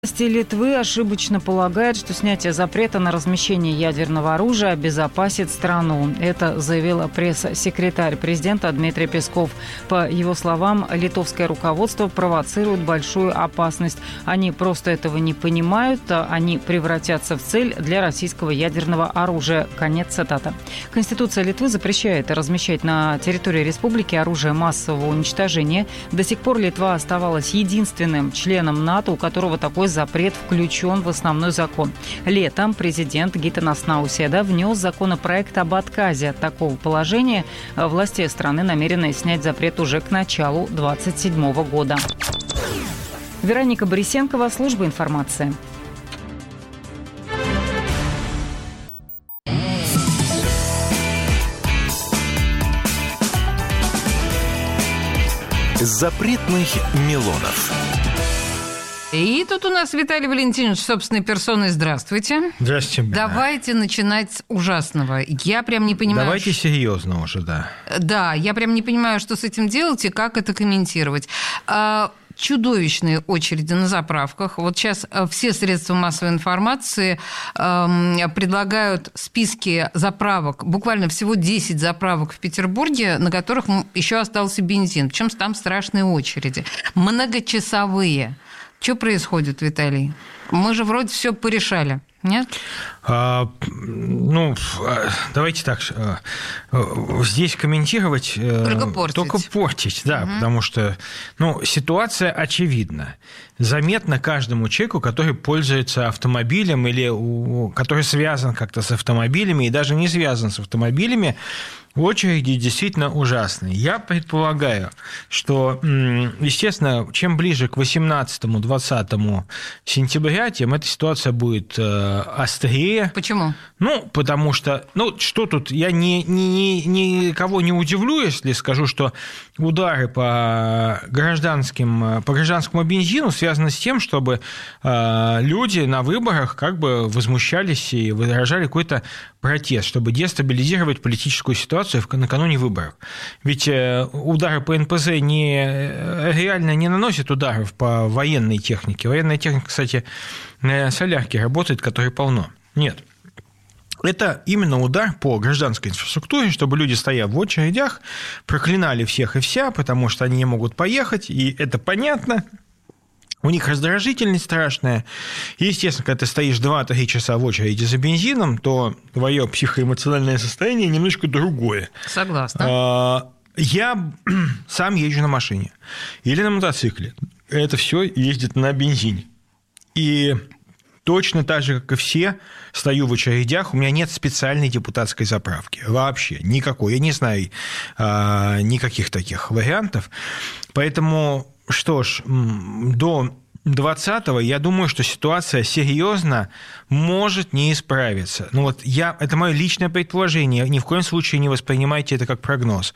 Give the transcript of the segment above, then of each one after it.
Власти Литвы ошибочно полагают, что снятие запрета на размещение ядерного оружия обезопасит страну. Это заявил пресс-секретарь президента Дмитрий Песков. По его словам, литовское руководство провоцирует большую опасность. Они просто этого не понимают, они превратятся в цель для российского ядерного оружия. Конец цитаты. Конституция Литвы запрещает размещать на территории республики оружие массового уничтожения. До сих пор Литва оставалась единственным членом НАТО, у которого такой запрет включен в основной закон. Летом президент Гитанас Науседа внес законопроект об отказе от такого положения. Власти страны намерены снять запрет уже к началу 2027 года. Вероника Борисенкова, служба информации. Запретных Милонов. И тут у нас Виталий Валентинович собственной персоной. Здравствуйте. Здравствуйте. Давайте начинать с ужасного. Я прям не понимаю... Давайте серьезно уже, да. Да, я прям не понимаю, что с этим делать и как это комментировать. Чудовищные очереди на заправках. Вот сейчас все средства массовой информации предлагают списки заправок, буквально всего 10 заправок в Петербурге, на которых еще остался бензин. Причем там страшные очереди. Многочасовые. Что происходит, Виталий? Мы же вроде все порешали, нет? Давайте так. Здесь комментировать... Только портить, да, потому что ситуация очевидна. Заметно каждому человеку, который пользуется автомобилем или который связан как-то с автомобилями и даже не связан с автомобилями, очереди действительно ужасные. Я предполагаю, что, естественно, чем ближе к 18-20 сентября, тем эта ситуация будет острее. Почему? Потому что, что тут, я никого не удивлю, если скажу, что удары по гражданскому бензину связаны с тем, чтобы люди на выборах как бы возмущались и выражали какой-то протест, чтобы дестабилизировать политическую ситуацию накануне выборов. Ведь удары по НПЗ реально не наносят ударов по военной технике. Военная техника, кстати, на солярке работает, которой полно. Нет. Это именно удар по гражданской инфраструктуре, чтобы люди, стоя в очередях, проклинали всех и вся, потому что они не могут поехать, и это понятно. У них раздражительность страшная. И, естественно, когда ты стоишь 2-3 часа в очереди за бензином, то твое психоэмоциональное состояние немножко другое. Согласна. Я сам езжу на машине или на мотоцикле. Это все ездит на бензине. И точно так же, как и все, стою в очередях. У меня нет специальной депутатской заправки. Вообще никакой. Я не знаю никаких таких вариантов. Поэтому... Что ж, до 20-го, я думаю, что ситуация серьезно может не исправиться. Это мое личное предположение. Ни в коем случае не воспринимайте это как прогноз.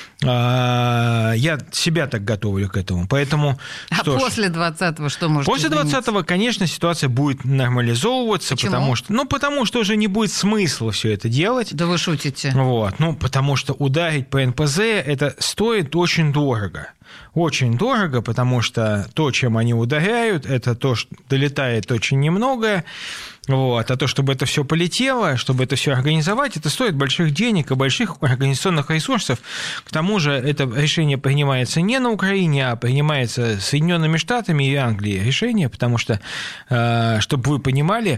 Я себя так готовлю к этому. Поэтому, после 20-го что может После измениться? 20-го, конечно, ситуация будет нормализовываться. Почему? Потому что уже не будет смысла все это делать. Да вы шутите. Потому что ударить по НПЗ это стоит очень дорого. Очень дорого, потому что то, чем они ударяют, это то, что долетает очень немного. А то, чтобы это все полетело, чтобы это все организовать, это стоит больших денег и больших организационных ресурсов. К тому же это решение принимается не на Украине, а принимается Соединенными Штатами и Англией решение, потому что, чтобы вы понимали,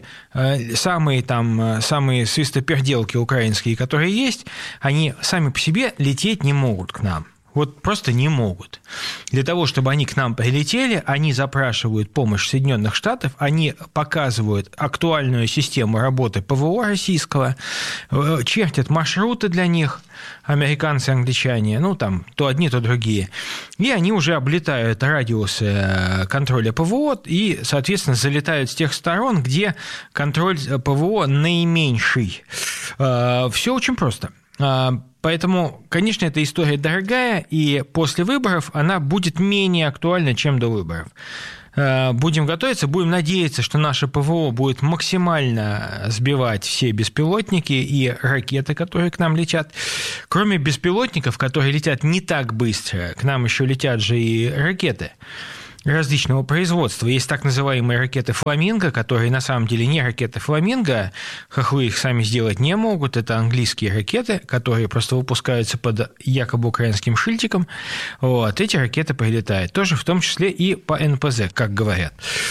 самые свистоперделки украинские, которые есть, они сами по себе лететь не могут к нам. Просто не могут. Для того, чтобы они к нам прилетели, они запрашивают помощь Соединенных Штатов, они показывают актуальную систему работы ПВО российского, чертят маршруты для них, американцы, англичане, то одни, то другие. И они уже облетают радиусы контроля ПВО и, соответственно, залетают с тех сторон, где контроль ПВО наименьший. Все очень просто. Поэтому, конечно, эта история дорогая, и после выборов она будет менее актуальна, чем до выборов. Будем готовиться, будем надеяться, что наше ПВО будет максимально сбивать все беспилотники и ракеты, которые к нам летят. Кроме беспилотников, которые летят не так быстро, к нам еще летят же и ракеты. различного производства. Есть так называемые ракеты «Фламинго», которые на самом деле не ракеты «Фламинго», хохлы их сами сделать не могут. Это английские ракеты, которые просто выпускаются под якобы украинским шильдиком. Вот. Эти ракеты прилетают. Тоже в том числе и по НПЗ, как говорят.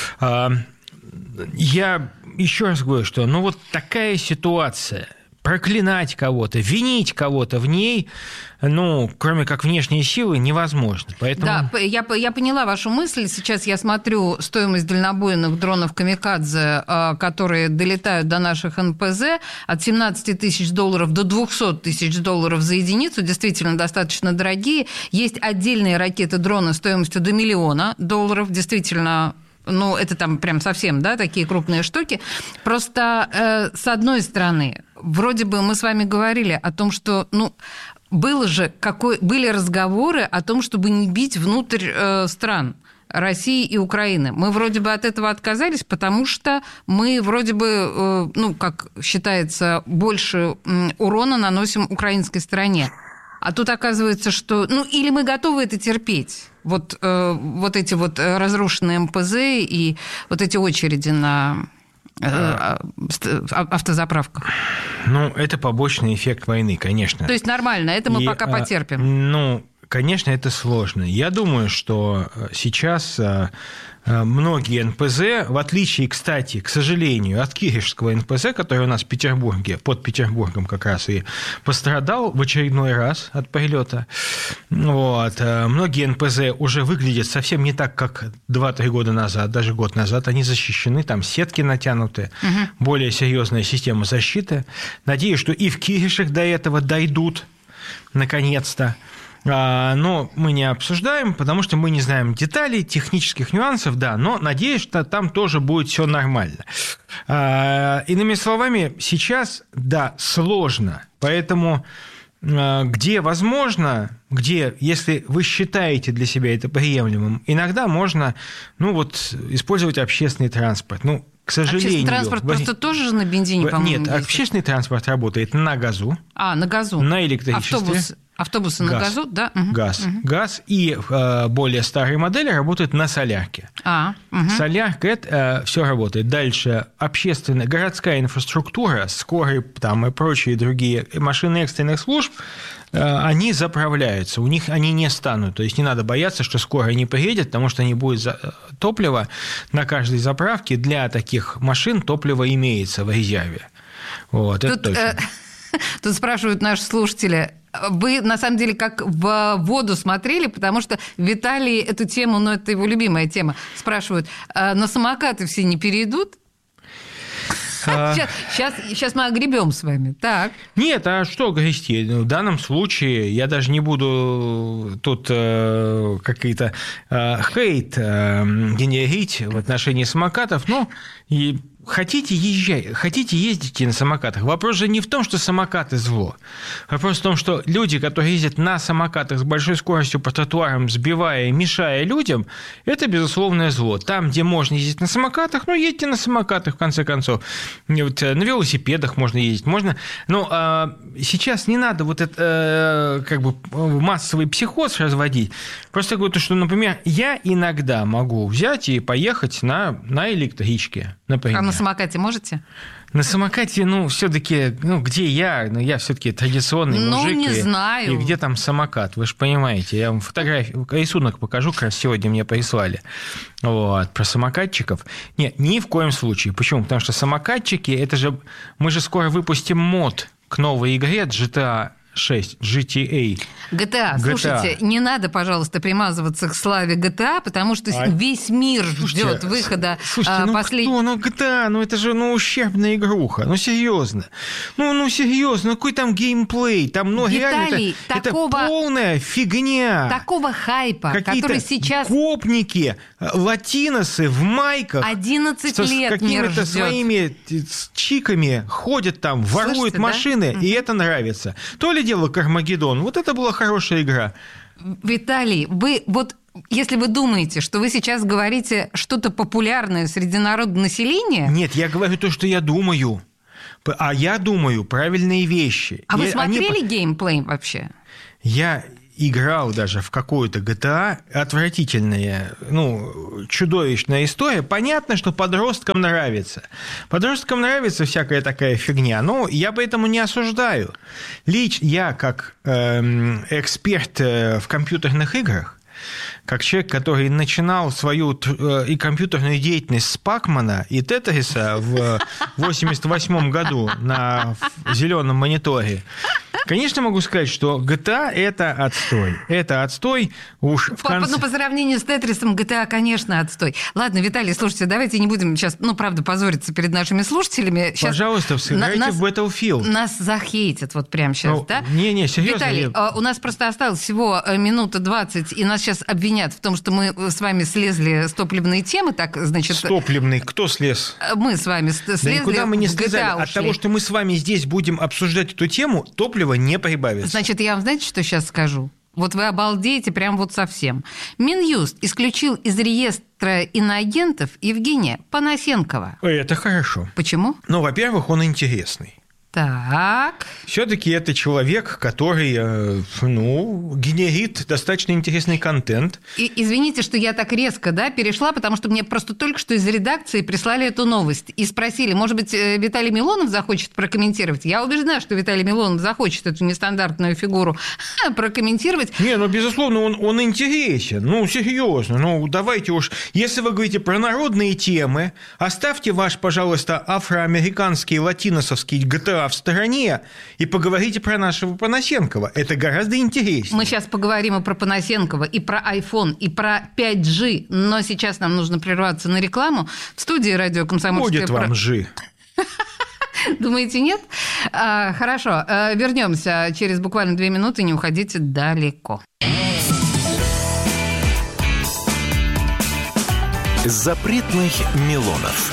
Я еще раз говорю, что вот такая ситуация, проклинать кого-то, винить кого-то в ней, кроме как внешние силы, невозможно. Поэтому... Да, я поняла вашу мысль. Сейчас я смотрю стоимость дальнобойных дронов «Камикадзе», которые долетают до наших НПЗ, от $17 тысяч до $200 тысяч за единицу, действительно достаточно дорогие. Есть отдельные ракеты-дроны стоимостью до $1 миллиона, действительно... это там прям совсем, такие крупные штуки. Просто, с одной стороны, вроде бы мы с вами говорили о том, что, были разговоры о том, чтобы не бить внутрь стран России и Украины. Мы вроде бы от этого отказались, потому что мы вроде бы, как считается, больше урона наносим украинской стороне. А тут оказывается, что... или мы готовы это терпеть. Вот эти разрушенные МПЗ и вот эти очереди на автозаправках. Это побочный эффект войны, конечно. То есть нормально, это мы пока потерпим. Конечно, это сложно. Я думаю, что сейчас многие НПЗ, в отличие, кстати, к сожалению, от Киришского НПЗ, который у нас в Петербурге, под Петербургом как раз и пострадал в очередной раз от прилета. Многие НПЗ уже выглядят совсем не так, как 2-3 года назад, даже год назад. Они защищены, там сетки натянуты, более серьезная система защиты. Надеюсь, что и в Киришах до этого дойдут, наконец-то. Но мы не обсуждаем, потому что мы не знаем деталей, технических нюансов, но надеюсь, что там тоже будет все нормально. Иными словами, сейчас, сложно. Поэтому где возможно, если вы считаете для себя это приемлемым, иногда можно, использовать общественный транспорт. К сожалению... Общественный транспорт просто тоже на бензине, по-моему? Нет, общественный транспорт работает на газу. На газу. На электричестве. Автобусы на газу, да? Газ. И более старые модели работают на солярке. Солярка – это все работает. Дальше общественная, городская инфраструктура, скорые и прочие другие машины экстренных служб, они заправляются, у них они не станут. То есть не надо бояться, что скорая не приедет, потому что не будет топлива на каждой заправке. Для таких машин топливо имеется в резерве. Это точно. Тут спрашивают наши слушатели, вы, на самом деле, как в воду смотрели, потому что Виталий эту тему, это его любимая тема, спрашивают, на самокаты все не перейдут? Сейчас мы огребем с вами. Так. Нет, а что грести? В данном случае я даже не буду тут какие-то хейт генерить в отношении самокатов, и хотите езжайте, хотите ездите на самокатах. Вопрос же не в том, что самокаты зло. Вопрос в том, что люди, которые ездят на самокатах с большой скоростью по тротуарам, сбивая и мешая людям, это безусловное зло. Там, где можно ездить на самокатах, едьте на самокатах, в конце концов. На велосипедах можно ездить, можно. Но сейчас не надо это массовый психоз разводить. Просто говорю, что, например, я иногда могу взять и поехать на электричке, например. А на самокате можете? На самокате, все-таки, где я? Я все-таки традиционный мужик. Не знаю. И где там самокат? Вы же понимаете, я вам рисунок покажу, как раз сегодня мне прислали. Про самокатчиков. Нет, ни в коем случае. Почему? Потому что самокатчики, мы же скоро выпустим мод к новой игре GTA 6, GTA. GTA. Слушайте, не надо, пожалуйста, примазываться к славе GTA, потому что весь мир ждет выхода последнего. GTA, это же это игруха. Серьезно. Серьезно, какой там геймплей? Там, реально, это полная фигня. Такого хайпа, который сейчас... гопники, латиносы в майках 11 лет с какими-то своими чиками ходят там, воруют машины, и это нравится. То ли дело Кармагеддон. Это была хорошая игра. Виталий, вы если вы думаете, что вы сейчас говорите что-то популярное среди народного населения... Нет, я говорю то, что я думаю. А я думаю правильные вещи. А вы смотрели геймплей вообще? Я играл даже в какую-то GTA, отвратительная, чудовищная история. Понятно, что подросткам нравится. Подросткам нравится всякая такая фигня, но я поэтому не осуждаю. Лично я, как эксперт в компьютерных играх, как человек, который начинал свою и компьютерную деятельность с Пакмана и Тетриса в 1988 году на зеленом мониторе, конечно, могу сказать, что GTA – это отстой. Это отстой уж в конце... по сравнению с Тетрисом, GTA, конечно, отстой. Ладно, Виталий, слушайте, давайте не будем сейчас, правда, позориться перед нашими слушателями. Сейчас пожалуйста, сыграйте в Battlefield. Нас захейтят вот прямо сейчас, да? Не, серьезно. Виталий, у нас просто осталось всего минута 20, и нас сейчас обвинят в том, что мы с вами слезли с топливной темы, так, значит... С топливной? Кто слез? Мы с вами слезли. Да никуда мы не слезали. От ушли. того, что мы с вами здесь будем обсуждать эту тему, топливо не прибавится. Значит, я вам, знаете, что сейчас скажу? Вот вы обалдеете прям вот совсем. Минюст исключил из реестра иноагентов Евгения Панасенкова. Это хорошо. Почему? Во-первых, он интересный. Так. Все-таки это человек, который, генерит достаточно интересный контент. И извините, что я так резко, перешла, потому что мне просто только что из редакции прислали эту новость и спросили, может быть, Виталий Милонов захочет прокомментировать? Я убеждена, что Виталий Милонов захочет эту нестандартную фигуру прокомментировать. Не, безусловно, он интересен. Серьезно. Давайте уж, если вы говорите про народные темы, оставьте ваш, пожалуйста, афроамериканский, латиносовский GTA в стороне и поговорите про нашего Панасенкова. Это гораздо интереснее. Мы сейчас поговорим и про Панасенкова, и про iPhone, и про 5G, но сейчас нам нужно прерваться на рекламу. В студии радио «Комсомольская правда». Будет вам G. Думаете, нет? Хорошо, вернемся через буквально 2 минуты, не уходите далеко. Запретных Милонов.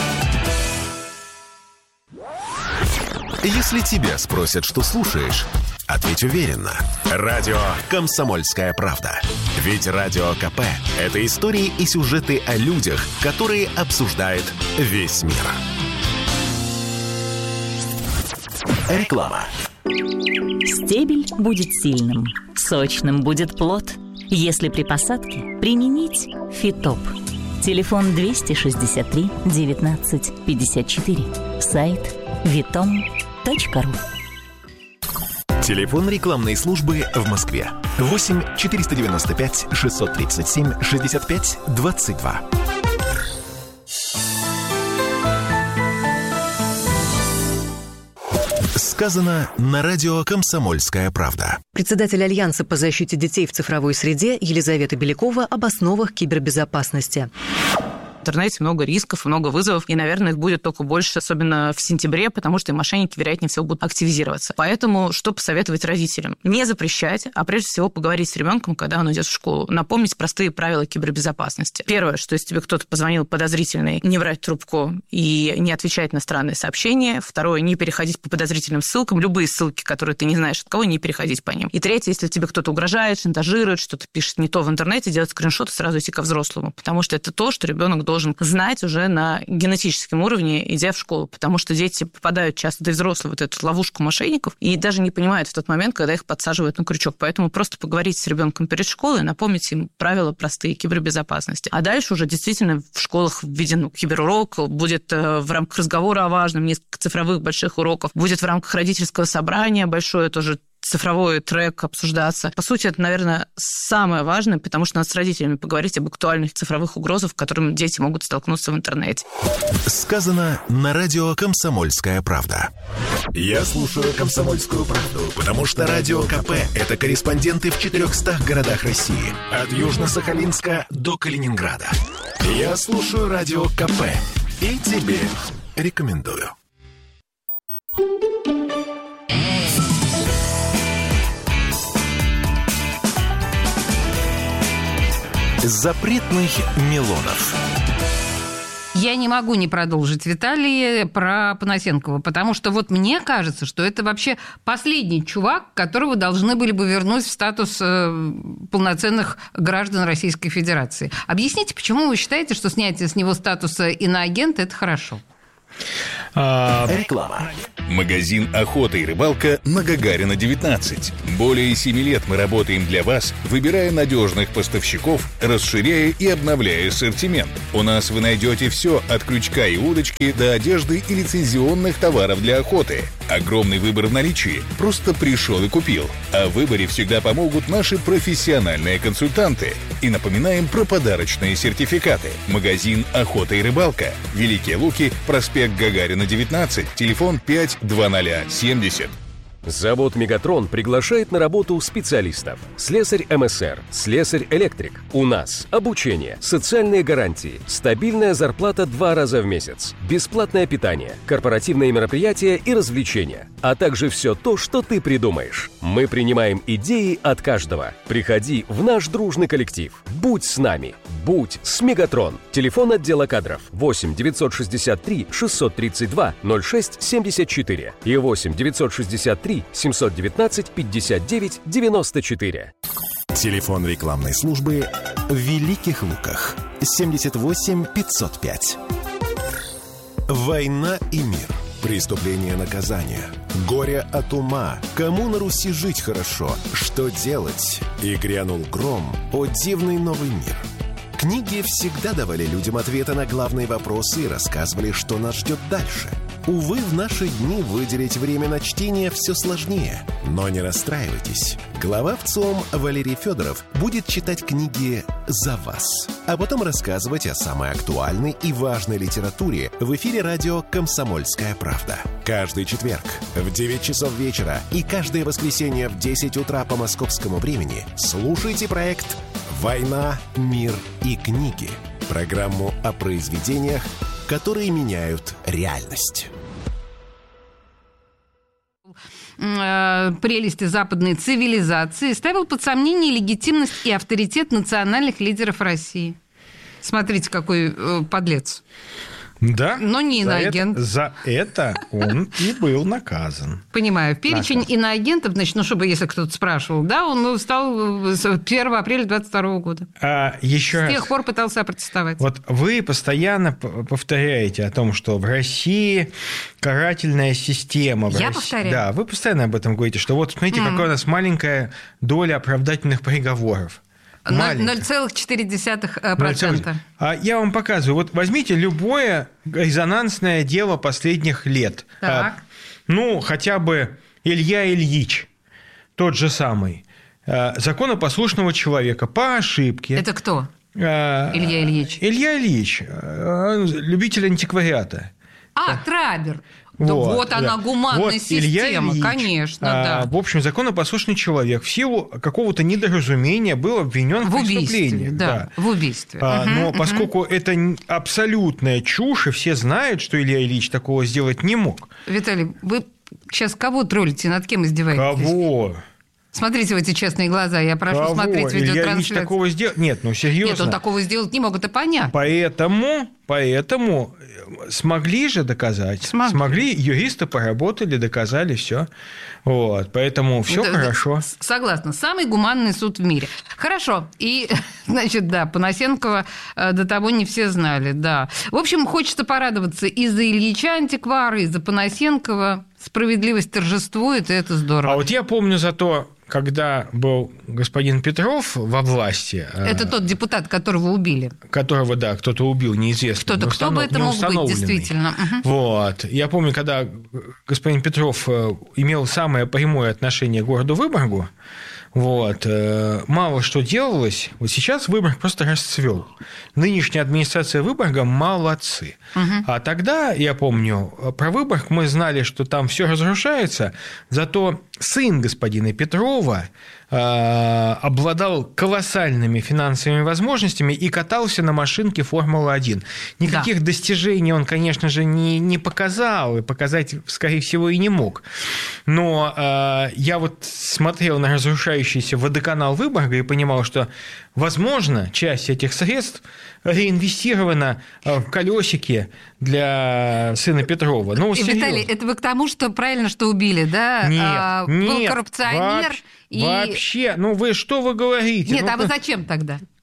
Если тебя спросят, что слушаешь, ответь уверенно. Радио «Комсомольская правда». Ведь Радио КП – это истории и сюжеты о людях, которые обсуждает весь мир. Реклама. Стебель будет сильным, сочным будет плод, если при посадке применить Фитоп. Телефон 263 19 54. Сайт vitom.ru. Телефон рекламной службы в Москве 8 495 637 65 22. Сказано на радио «Комсомольская правда». Председатель Альянса по защите детей в цифровой среде Елизавета Белякова об основах кибербезопасности. В интернете много рисков, много вызовов, и, наверное, их будет только больше, особенно в сентябре, потому что и мошенники, вероятнее всего, будут активизироваться. Поэтому что посоветовать родителям? Не запрещать, а прежде всего поговорить с ребенком, когда он идет в школу. Напомнить простые правила кибербезопасности. Первое, что если тебе кто-то позвонил подозрительный, не брать трубку и не отвечать на странные сообщения. Второе, не переходить по подозрительным ссылкам. Любые ссылки, которые ты не знаешь от кого, не переходить по ним. И третье, если тебе кто-то угрожает, шантажирует, что-то пишет не то в интернете, делать скриншот и сразу идти ко взрослому. Потому что это то, что ребенок должен знать уже на генетическом уровне, идя в школу, потому что дети попадают часто до взрослых в вот эту ловушку мошенников и даже не понимают в тот момент, когда их подсаживают на крючок. Поэтому просто поговорить с ребенком перед школой, напомнить им правила простые кибербезопасности. А дальше уже действительно в школах введен киберурок, будет в рамках разговора о важном несколько цифровых больших уроков, будет в рамках родительского собрания большое тоже цифровой трек обсуждаться. По сути, это, наверное, самое важное, потому что надо с родителями поговорить об актуальных цифровых угрозах, с которыми дети могут столкнуться в интернете. Сказано на радио «Комсомольская правда». Я слушаю «Комсомольскую правду», потому что Радио КП – это корреспонденты в 400 городах России. От Южно-Сахалинска до Калининграда. Я слушаю Радио КП и тебе рекомендую. Запретных Милонов. Я не могу не продолжить, Виталий, про Панасенкова, потому что вот мне кажется, что это вообще последний чувак, которого должны были бы вернуть в статус полноценных граждан Российской Федерации. Объясните, почему вы считаете, что снятие с него статуса иноагента – это хорошо? Реклама. Магазин «Охота и рыбалка» на Гагарина, 19. Более 7 лет мы работаем для вас, выбирая надежных поставщиков, расширяя и обновляя ассортимент. У нас вы найдете все от крючка и удочки до одежды и лицензионных товаров для охоты. Огромный выбор в наличии. Просто пришел и купил. О выборе всегда помогут наши профессиональные консультанты. И напоминаем про подарочные сертификаты. Магазин «Охота и рыбалка». Великие Луки, проспект Гагарина, 19, телефон 52070. Завод «Мегатрон» приглашает на работу специалистов. Слесарь МСР, слесарь-электрик. У нас обучение, социальные гарантии, стабильная зарплата 2 раза в месяц, бесплатное питание, корпоративные мероприятия и развлечения, а также все то, что ты придумаешь. Мы принимаем идеи от каждого. Приходи в наш дружный коллектив. Будь с нами. Будь с «Мегатрон». Телефон отдела кадров 8 963 632 06 74 и 8 963 719 59 94. Телефон рекламной службы в Великих Луках 78 505. Война и мир. Преступление, наказание. Горе от ума. Кому на Руси жить хорошо? Что делать? И грянул гром. О, дивный новый мир. Книги всегда давали людям ответы на главные вопросы и рассказывали, что нас ждет дальше. Увы, в наши дни выделить время на чтение все сложнее. Но не расстраивайтесь. Глава ВЦИОМ Валерий Федоров будет читать книги за вас, а потом рассказывать о самой актуальной и важной литературе в эфире радио «Комсомольская правда». Каждый четверг в 9 часов вечера и каждое воскресенье в 10 утра по московскому времени слушайте проект «Война, мир и книги». Программу о произведениях, которые меняют реальность. Прелести западной цивилизации, ставил под сомнение легитимность и авторитет национальных лидеров России. Смотрите, какой подлец. Да, но не иноагент. За это он и был наказан. Понимаю. В перечень иноагентов, значит, ну, чтобы, если кто-то спрашивал, да, он стал с 1 апреля 2022 года. С тех пор пытался протестовать. Вот вы постоянно повторяете о том, что в России карательная система. Я повторяю? Да, вы постоянно об этом говорите, что вот смотрите, какая у нас маленькая доля оправдательных приговоров. 0,4%. Я вам показываю. Вот возьмите любое резонансное дело последних лет. Так. Хотя бы Илья Ильич, тот же самый. Законопослушного человека по ошибке. Это кто? Илья Ильич. Илья Ильич, любитель антиквариата. Трабер. Она гуманная система, Ильич, конечно, да. В общем, законопослушный человек в силу какого-то недоразумения был обвинен в преступлении. В убийстве. Но поскольку это абсолютная чушь, и все знают, что Илья Ильич такого сделать не мог. Виталий, вы сейчас кого троллите, над кем издеваетесь? Кого? Смотрите в эти честные глаза, я прошу смотреть видеотрансляцию. Илья Ильич такого сделать? Нет, серьезно. Нет, он такого сделать не мог, это понятно. Поэтому смогли же доказать. Смогли, юристы поработали, доказали все. Поэтому все хорошо. Согласна. Самый гуманный суд в мире. Хорошо. И, значит, Панасенкова до того не все знали, да. В общем, хочется порадоваться и за Ильича Антиквара, и за Панасенкова. Справедливость торжествует, и это здорово. А вот я помню зато, когда был господин Петров во власти... Это тот депутат, которого убили. Которого, кто-то убил, неизвестно. Кто бы это мог быть, действительно. Я помню, когда господин Петров имел самое прямое отношение к городу Выборгу, мало что делалось. Вот сейчас Выборг просто расцвел. Нынешняя администрация Выборга молодцы. А тогда, я помню, про Выборг мы знали, что там все разрушается, зато сын господина Петрова обладал колоссальными финансовыми возможностями и катался на машинке Формулы-1. Никаких достижений он, конечно же, не показал, и показать, скорее всего, и не мог. Но я смотрел на разрушающийся водоканал Выборга и понимал, что, возможно, часть этих средств реинвестирована в колесики для сына Петрова. Виталий, это вы к тому, что правильно, что убили, да? Нет, был коррупционер. Вообще, вы что вы говорите? Нет, а вы зачем тогда?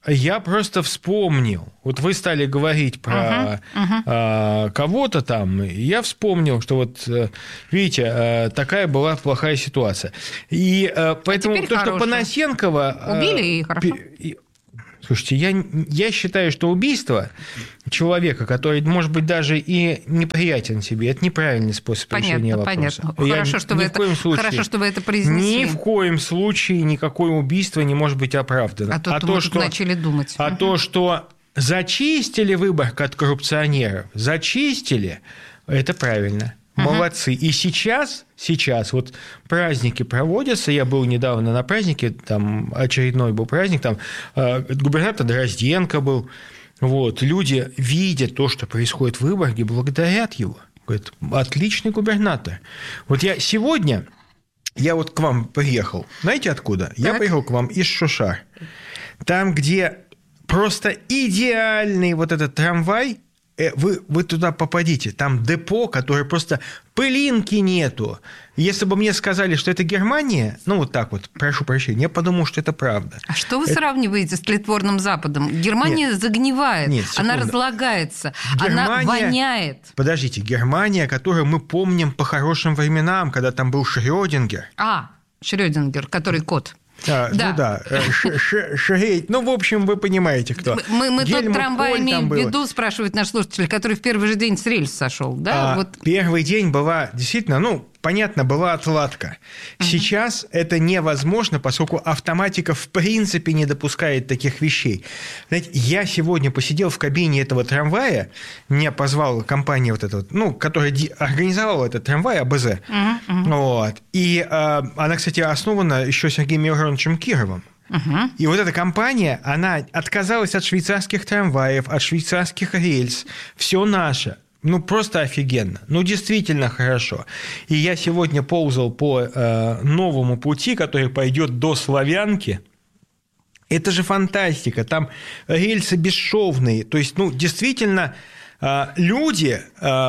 я просто вспомнил. Вот вы стали говорить про кого-то там, и я вспомнил, что вот, видите, такая была плохая ситуация. И поэтому то, что Панасенкова... Убили, и хорошо. Слушайте, я считаю, что убийство человека, который, может быть, даже и неприятен себе, это неправильный способ решения вопроса. Понятно. Хорошо, что вы это произнесли. Ни в коем случае никакое убийство не может быть оправдано. То, что начали думать. То, что зачистили Выборг от коррупционеров, зачистили, это правильно. Молодцы. И сейчас вот праздники проводятся. Я был недавно на празднике, там очередной был праздник, там губернатор Дрозденко был. Вот, люди видят то, что происходит в Выборге, благодарят его. Говорят, отличный губернатор. Вот сегодня вот к вам приехал. Знаете откуда? Так. Я приехал к вам из Шушар. Там, где просто идеальный вот этот трамвай. Вы туда попадите, там депо, которое просто пылинки нету. Если бы мне сказали, что это Германия, вот так вот, прошу прощения, я подумал, что это правда. А что вы сравниваете с тлетворным Западом? Германия загнивает, она разлагается, она воняет. Подождите, Германия, которую мы помним по хорошим временам, когда там был Шрёдингер. Шрёдингер, который кот. Шрейт. В общем, вы понимаете, кто. Мы тот трамвай имеем в виду, спрашивает наш слушатель, который в первый же день с рельс сошел, да? Первый день была действительно, понятно, была отладка. Сейчас это невозможно, поскольку автоматика в принципе не допускает таких вещей. Знаете, я сегодня посидел в кабине этого трамвая, меня позвала компания вот эта, которая организовала этот трамвай, АБЗ. И она, кстати, основана еще Сергеем Мироновичем Кировым. И вот эта компания, она отказалась от швейцарских трамваев, от швейцарских рельс, все наше. Просто офигенно. Действительно хорошо. И я сегодня ползал по новому пути, который пойдет до Славянки. Это же фантастика. Там рельсы бесшовные. То есть, действительно, люди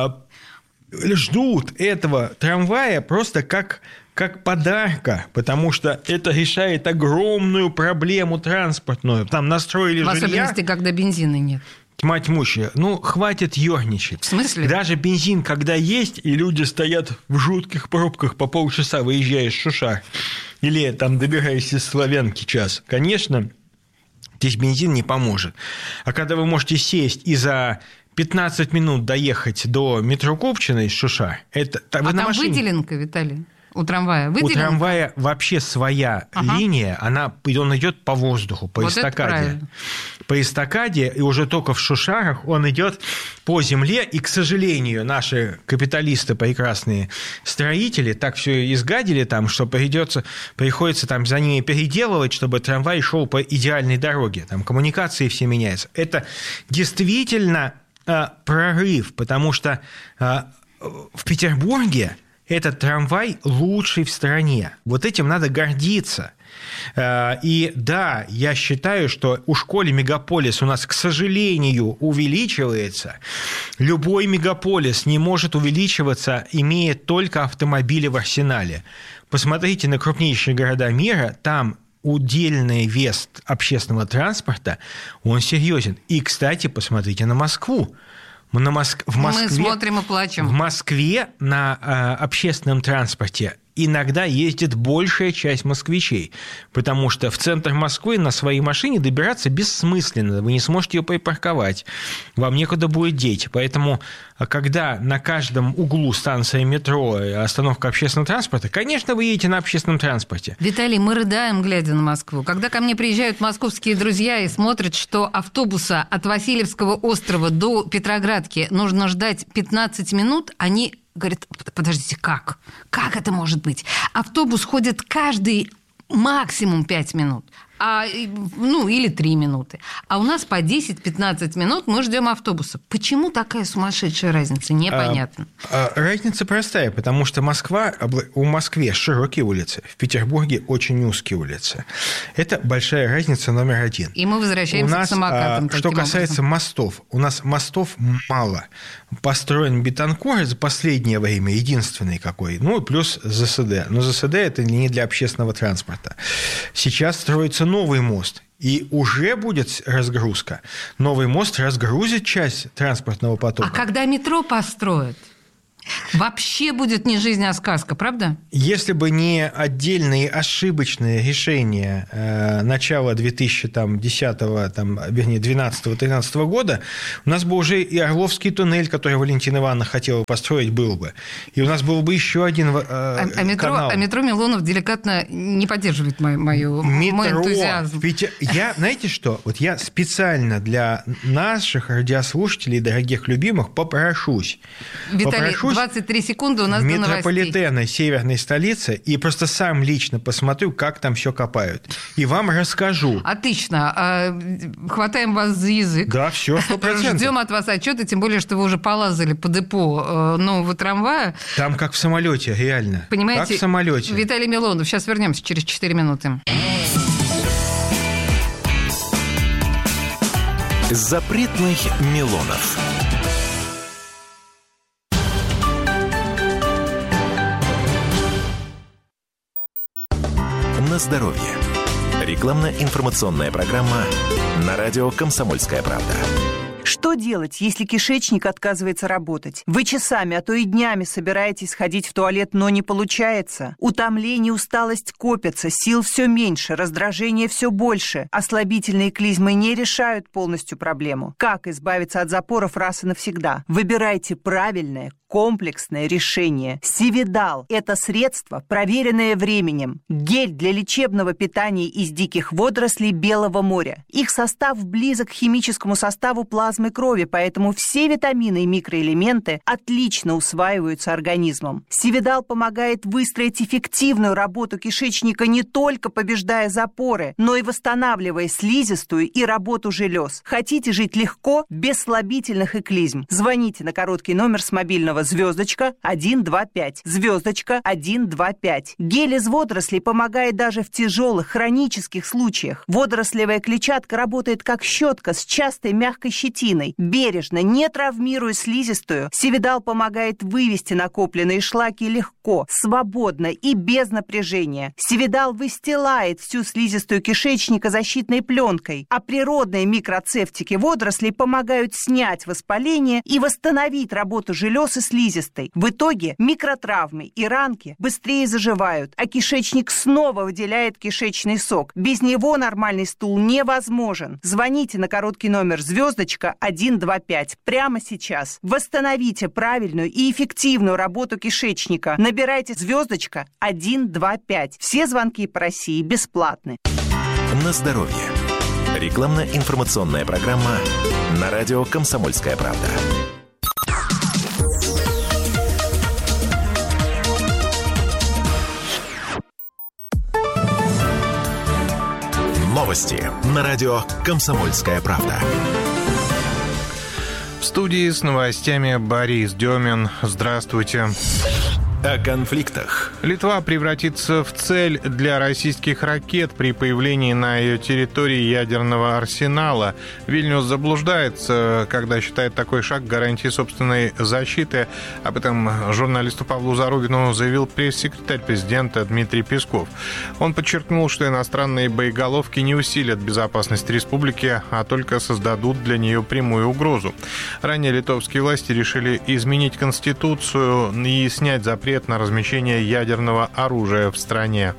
ждут этого трамвая просто как подарка, потому что это решает огромную проблему транспортную. Там настроили жилья. В особенности, когда бензина нет. Тьма тьмущая. Хватит ёрничать. В смысле? Даже бензин, когда есть, и люди стоят в жутких пробках по полчаса, выезжая из Шушар, или там добираясь из Славянки час, конечно, здесь бензин не поможет. А когда вы можете сесть и за 15 минут доехать до метро Купчино из Шушар, это... там выделенка, Виталий? У трамвая выделенка? У трамвая вообще своя линия, он идет по воздуху, по эстакаде. По эстакаде, и уже только в Шушарах он идет по земле, и, к сожалению, наши капиталисты, прекрасные строители, так все изгадили там, что приходится там за ними переделывать, чтобы трамвай шел по идеальной дороге, там коммуникации все меняются. Это действительно прорыв, потому что в Петербурге этот трамвай лучший в стране. Вот этим надо гордиться. И да, я считаю, что у школы мегаполис у нас, к сожалению, увеличивается. Любой мегаполис не может увеличиваться, имея только автомобили в арсенале. Посмотрите на крупнейшие города мира, там удельный вес общественного транспорта, он серьезен. И, кстати, посмотрите на Москву. Мы смотрим и плачем. В Москве на общественном транспорте иногда ездит большая часть москвичей, потому что в центр Москвы на своей машине добираться бессмысленно, вы не сможете ее припарковать, вам некуда будет деть. Поэтому, когда на каждом углу станция метро, остановка общественного транспорта, конечно, вы едете на общественном транспорте. Виталий, мы рыдаем, глядя на Москву. Когда ко мне приезжают московские друзья и смотрят, что автобуса от Васильевского острова до Петроградки нужно ждать 15 минут, они говорят, подождите, как? Как это может быть? Автобус ходит каждый максимум 5 минут. Или 3 минуты. А у нас по 10-15 минут мы ждем автобуса. Почему такая сумасшедшая разница? Непонятно. Разница простая, потому что у Москвы широкие улицы, в Петербурге очень узкие улицы. Это большая разница номер один. И мы возвращаемся к самокатам. Что касается мостов, у нас мостов мало. Построен Бетанкур за последнее время, единственный какой, плюс ЗСД. Но ЗСД – это не для общественного транспорта. Сейчас строится новый мост. И уже будет разгрузка. Новый мост разгрузит часть транспортного потока. А когда метро построят, вообще будет не жизнь, а сказка, правда? Если бы не отдельные ошибочные решения начала 2012-13 года, у нас бы уже и Орловский туннель, который Валентина Ивановна хотела построить, был бы. И у нас был бы еще один канал. А метро Милонов деликатно не поддерживает мой энтузиазм. Ведь я, знаете что, вот я специально для наших радиослушателей, дорогих любимых, попрошусь. Виталий, 23 секунды у нас до новостей. Метрополитена северной столицы, и просто сам лично посмотрю, как там все копают. И вам расскажу. Отлично. Хватаем вас за язык. Да, все, 100%. Ждем от вас отчеты, тем более, что вы уже полазали по депо нового трамвая. Там как в самолете, реально. Понимаете, как в самолете. Виталий Милонов. Сейчас вернемся через 4 минуты. Запретных Милонов. На здоровье. Рекламно-информационная программа на радио «Комсомольская правда». Что делать, если кишечник отказывается работать? Вы часами, а то и днями собираетесь ходить в туалет, но не получается. Утомление, усталость копятся, сил все меньше, раздражение все больше. Ослабительные клизмы не решают полностью проблему. Как избавиться от запоров раз и навсегда? Выбирайте правильное, комплексное решение. Сивидал – это средство, проверенное временем. Гель для лечебного питания из диких водорослей Белого моря. Их состав близок к химическому составу плазмы крови, поэтому все витамины и микроэлементы отлично усваиваются организмом. Сивидал помогает выстроить эффективную работу кишечника, не только побеждая запоры, но и восстанавливая слизистую и работу желез. Хотите жить легко, без слабительных и клизм? Звоните на короткий номер с мобильного звездочка 125, звездочка 125. Гель из водорослей помогает даже в тяжелых хронических случаях. Водорослевая клетчатка работает как щетка с частой мягкой щетиной. Бережно, не травмируя слизистую, Сивидал помогает вывести накопленные шлаки легко, свободно и без напряжения. Сивидал выстилает всю слизистую кишечника защитной пленкой, а природные микроцефтики водорослей помогают снять воспаление и восстановить работу желез и слизистой. В итоге микротравмы и ранки быстрее заживают, а кишечник снова выделяет кишечный сок. Без него нормальный стул невозможен. Звоните на короткий номер звездочка 125 прямо сейчас. Восстановите правильную и эффективную работу кишечника. Набирайте звездочка 125. Все звонки по России бесплатны. На здоровье. Рекламно-информационная программа на радио «Комсомольская правда». Новости на радио «Комсомольская правда». В студии с новостями Борис Демин. Здравствуйте. О конфликтах. Литва превратится в цель для российских ракет при появлении на ее территории ядерного арсенала. Вильнюс заблуждается, когда считает такой шаг гарантией собственной защиты. Об этом журналисту Павлу Зарубину заявил пресс-секретарь президента Дмитрий Песков. Он подчеркнул, что иностранные боеголовки не усилят безопасность республики, а только создадут для нее прямую угрозу. Ранее литовские власти решили изменить Конституцию и снять запрет на размещение ядерного оружия в стране.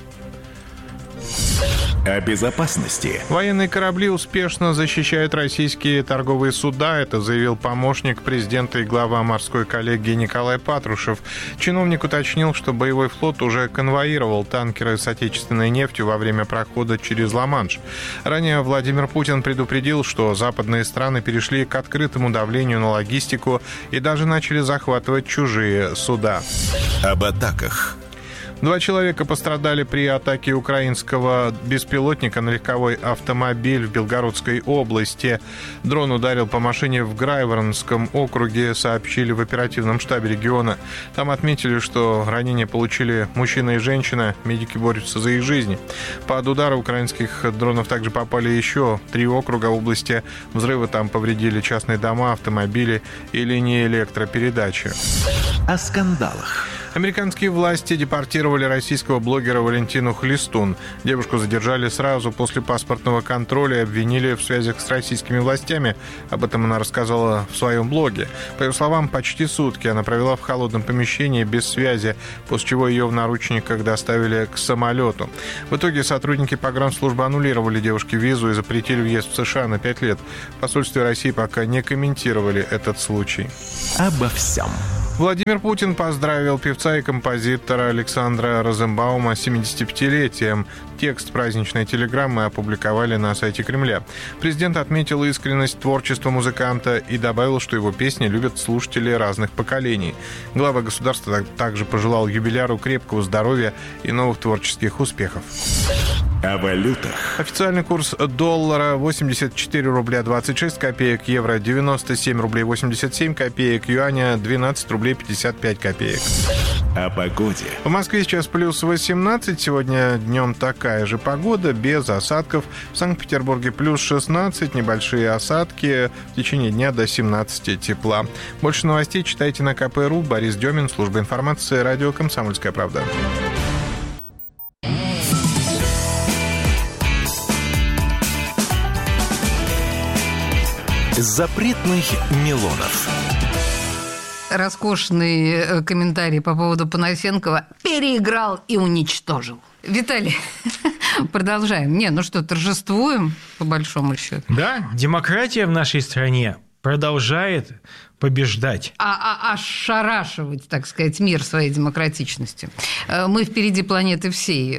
О безопасности. Военные корабли успешно защищают российские торговые суда. Это заявил помощник президента и глава морской коллегии Николай Патрушев. Чиновник уточнил, что боевой флот уже конвоировал танкеры с отечественной нефтью во время прохода через Ла-Манш. Ранее Владимир Путин предупредил, что западные страны перешли к открытому давлению на логистику и даже начали захватывать чужие суда. Об атаках. 2 человека пострадали при атаке украинского беспилотника на легковой автомобиль в Белгородской области. Дрон ударил по машине в Грайворонском округе, сообщили в оперативном штабе региона. Там отметили, что ранения получили мужчина и женщина. Медики борются за их жизни. Под удар украинских дронов также попали еще 3 округа области. Взрывы там повредили частные дома, автомобили и линии электропередачи. О скандалах. Американские власти депортировали российского блогера Валентину Хлестун. Девушку задержали сразу после паспортного контроля и обвинили в связях с российскими властями. Об этом она рассказала в своем блоге. По ее словам, почти сутки она провела в холодном помещении без связи, после чего ее в наручниках доставили к самолету. В итоге сотрудники погранслужбы аннулировали девушке визу и запретили въезд в США на 5 лет. В посольстве России пока не комментировали этот случай. Обо всем. Владимир Путин поздравил певца и композитора Александра Розенбаума с 75-летием. Текст праздничной телеграммы опубликовали на сайте Кремля. Президент отметил искренность творчества музыканта и добавил, что его песни любят слушатели разных поколений. Глава государства также пожелал юбиляру крепкого здоровья и новых творческих успехов. О валютах. Официальный курс доллара 84 рубля 26 копеек, евро 97 рублей 87 копеек, юаня 12 рублей 55 копеек. О погоде. В Москве сейчас плюс 18, сегодня днем такая же погода, без осадков. В Санкт-Петербурге плюс 16, небольшие осадки, в течение дня до 17 тепла. Больше новостей читайте на КП.ру. Борис Демин, служба информации, радио «Комсомольская правда». Запретных Милонов. Роскошный комментарий по поводу Панасенкова. Переиграл и уничтожил. Виталий, продолжаем. Торжествуем, по большому счету. Да, демократия в нашей стране продолжает побеждать. Ошарашивать, так сказать, мир своей демократичностью. Мы впереди планеты всей.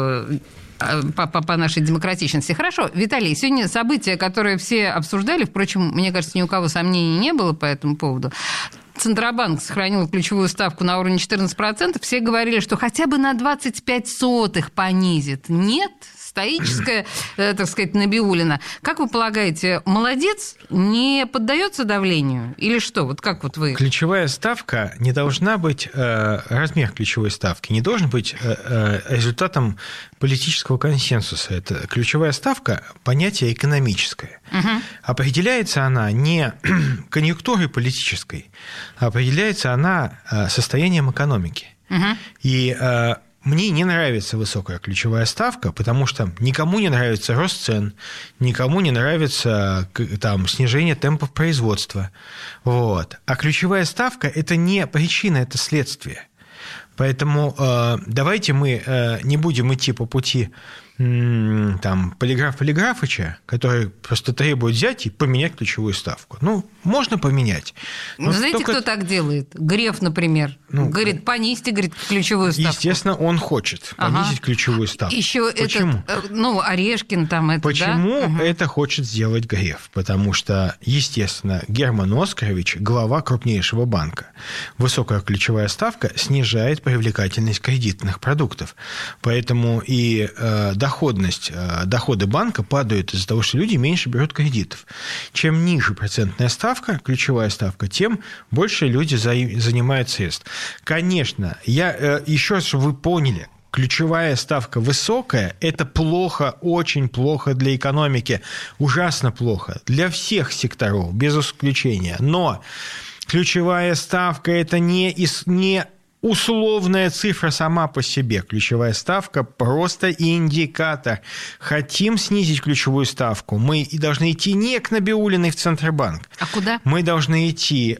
По нашей демократичности. Хорошо, Виталий, сегодня события, которые все обсуждали, впрочем, мне кажется, ни у кого сомнений не было по этому поводу. Центробанк сохранил ключевую ставку на уровне 14%. Все говорили, что хотя бы на 25 сотых понизит. Нет, стоическая, так сказать, Набиуллина. Как вы полагаете, молодец, не поддается давлению? Или что? Вот как вот вы? Ключевая ставка не должна быть, размер ключевой ставки не должен быть результатом политического консенсуса. Это ключевая ставка – понятие экономическое. Угу. Определяется она не конъюнктурой политической, а определяется она состоянием экономики. Угу. И мне не нравится высокая ключевая ставка, потому что никому не нравится рост цен, никому не нравится снижение темпов производства. Вот. А ключевая ставка – это не причина, это следствие. Поэтому давайте мы не будем идти по пути Полиграф Полиграфыча, который просто требует взять и поменять ключевую ставку. Можно поменять. Знаете, кто так делает? Греф, например. Говорит, понизьте, ключевую ставку. Естественно, он хочет понизить ключевую ставку. Еще почему? Орешкин Почему это хочет сделать Греф? Потому что, естественно, Герман Оскарович, глава крупнейшего банка. Высокая ключевая ставка снижает привлекательность кредитных продуктов. Поэтому и доходы банка падают из-за того, что люди меньше берут кредитов. Чем ниже процентная ставка, ключевая ставка, тем больше люди занимают средств. Конечно, еще раз, чтобы вы поняли, ключевая ставка высокая – это плохо, очень плохо для экономики, ужасно плохо для всех секторов, без исключения. Но ключевая ставка – это не условная цифра сама по себе. Ключевая ставка просто индикатор. Хотим снизить ключевую ставку, мы должны идти не к Набиуллиной в Центробанк. А куда? Мы должны идти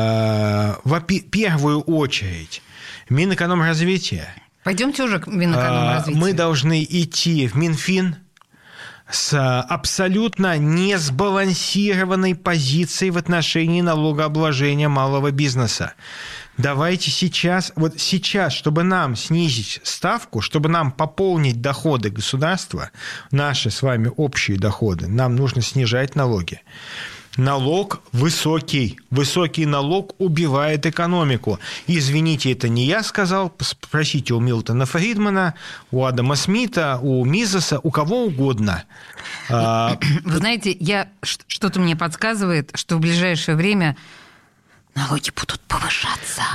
в первую очередь в Минэкономразвития. Пойдемте уже к Минэкономразвитию. Мы должны идти в Минфин с абсолютно несбалансированной позицией в отношении налогообложения малого бизнеса. Давайте сейчас, чтобы нам снизить ставку, чтобы нам пополнить доходы государства, наши с вами общие доходы, нам нужно снижать налоги. Налог высокий налог убивает экономику. Извините, это не я сказал, спросите у Милтона Фридмана, у Адама Смита, у Мизеса, у кого угодно. Вы знаете, что-то мне подсказывает, что в ближайшее время налоги будут повышаться.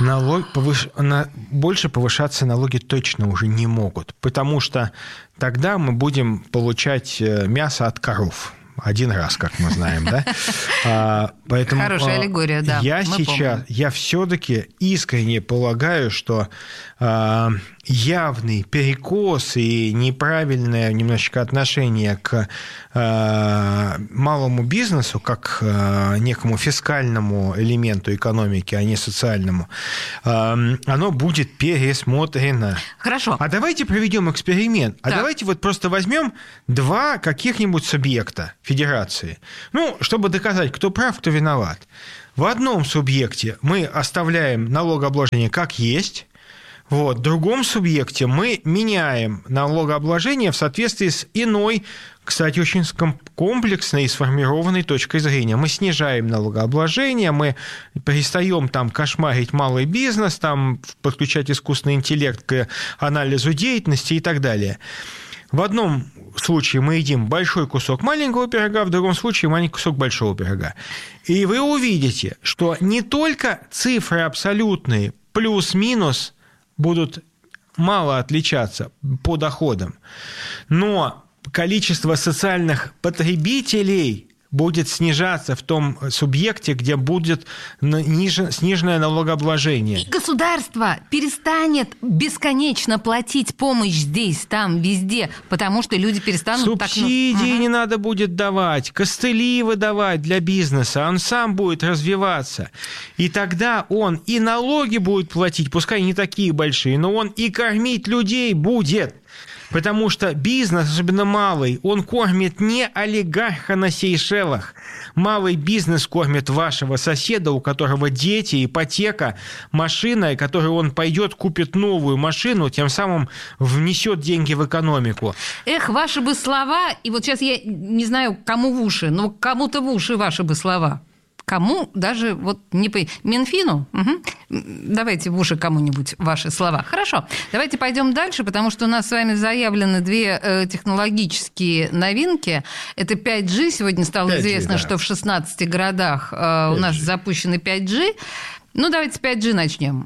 Больше повышаться налоги точно уже не могут, потому что тогда мы будем получать мясо от коров. один раз, как мы знаем, да? Поэтому хорошая аллегория, да. Я все-таки искренне полагаю, что явный перекос и неправильное немножечко отношение к малому бизнесу, как к некому фискальному элементу экономики, а не социальному, оно будет пересмотрено. Хорошо. А давайте проведем эксперимент. Так. А давайте вот просто возьмем два каких-нибудь субъекта федерации. Ну, чтобы доказать, кто прав, кто виноват. В одном субъекте мы оставляем налогообложение как есть. Вот. В другом субъекте мы меняем налогообложение в соответствии с иной, кстати, очень комплексной и сформированной точкой зрения. Мы снижаем налогообложение, мы перестаем там кошмарить малый бизнес, там подключать искусственный интеллект к анализу деятельности и так далее. В одном случае мы едим большой кусок маленького пирога, в другом случае маленький кусок большого пирога. И вы увидите, что не только цифры абсолютные плюс-минус будут мало отличаться по доходам, но количество социальных потребителей будет снижаться в том субъекте, где будет сниженное налогообложение. И государство перестанет бесконечно платить помощь здесь, там, везде, потому что люди перестанут... Субсидии не надо будет давать, костыли выдавать для бизнеса, он сам будет развиваться. И тогда он и налоги будет платить, пускай не такие большие, но он и кормить людей будет. Потому что бизнес, особенно малый, он кормит не олигарха на Сейшелах. Малый бизнес кормит вашего соседа, у которого дети, ипотека, машина, и которой он пойдет, купит новую машину, тем самым внесет деньги в экономику. Эх, ваши бы слова, и вот сейчас я не знаю, кому в уши, но кому-то в уши ваши бы слова. Кому даже вот не по... Минфину? Угу. Давайте в уши кому-нибудь ваши слова. Хорошо, давайте пойдем дальше, потому что у нас с вами заявлены две технологические новинки. Это 5G. Сегодня стало 5G, известно, да, что в 16 городах у нас запущены 5G. Ну, давайте с 5G начнем.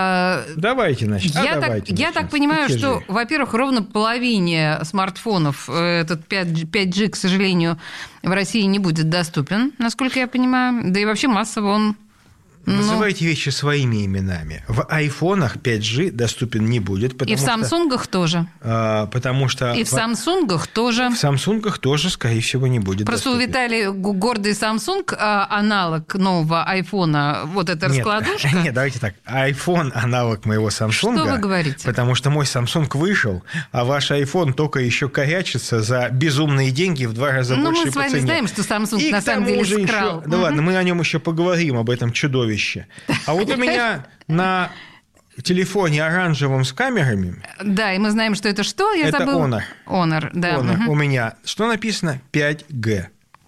Давайте начнем. Я так понимаю, 5G. Что, во-первых, ровно половине смартфонов этот 5G, к сожалению, в России не будет доступен, насколько я понимаю. Да и вообще массово он... Называйте вещи своими именами. В айфонах 5G доступен не будет. И в Самсунгах тоже. Потому что... И в Самсунгах тоже. В Самсунгах тоже, скорее всего, не будет просто доступен. У Виталия гордый Samsung, аналог нового айфона, вот эта раскладушка. Нет, давайте так. Айфон аналог моего Samsung. Что вы говорите? Потому что мой Samsung вышел, а ваш айфон только еще корячится за безумные деньги в 2 раза больше по цене. Ну, мы с вами знаем, что Samsung на самом деле скрал. Да ладно, мы о нем еще поговорим, об этом чудовище. А вот у меня на телефоне оранжевом с камерами... Да, и мы знаем, что это что? Я забыл. Honor. Honor, да. Honor. У меня что написано? 5G.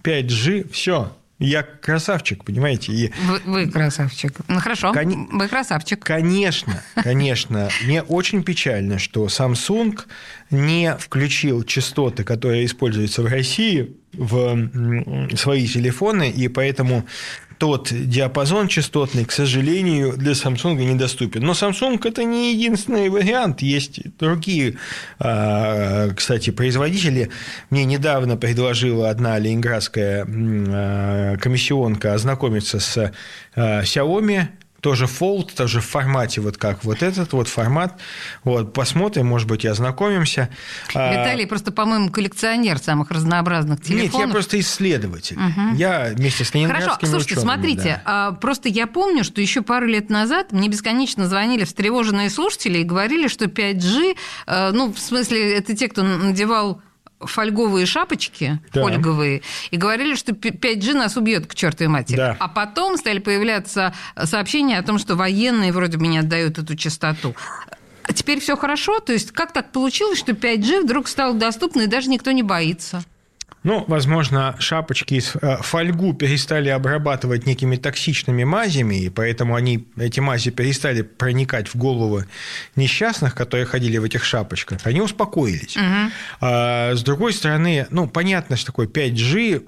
5G, все. Я красавчик, понимаете? Вы красавчик. Ну, хорошо, вы красавчик. Конечно. Мне очень печально, что Samsung не включил частоты, которые используются в России, в свои телефоны, и поэтому тот диапазон частотный, к сожалению, для Samsung недоступен. Но Samsung – это не единственный вариант. Есть другие, кстати, производители. Мне недавно предложила одна ленинградская комиссионка ознакомиться с Xiaomi, тоже Fold, тоже в формате вот как вот этот вот формат. Вот, посмотрим, может быть, и ознакомимся. Виталий просто, по-моему, коллекционер самых разнообразных телефонов. Нет, я просто исследователь. Угу. Я вместе с ленинградскими учеными. Хорошо, слушайте, смотрите, да. Просто я помню, что еще пару лет назад мне бесконечно звонили встревоженные слушатели и говорили, что 5G, ну, в смысле, это те, кто надевал фольговые шапочки, да, фольговые, и говорили, что 5G нас убьет к чертовой матери. Да. А потом стали появляться сообщения о том, что военные вроде бы не отдают эту частоту. А теперь все хорошо? То есть как так получилось, что 5G вдруг стало доступно, и даже никто не боится? Ну, возможно, шапочки из фольгу перестали обрабатывать некими токсичными мазями, и поэтому эти мази перестали проникать в головы несчастных, которые ходили в этих шапочках. Они успокоились. Угу. А с другой стороны, ну, понятно, что такое 5G